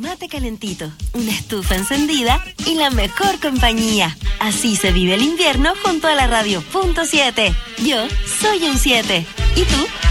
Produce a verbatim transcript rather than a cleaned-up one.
mate calentito, una estufa encendida y la mejor compañía. Así se vive el invierno junto a la radio punto siete. Yo soy un siete. ¿Y tú?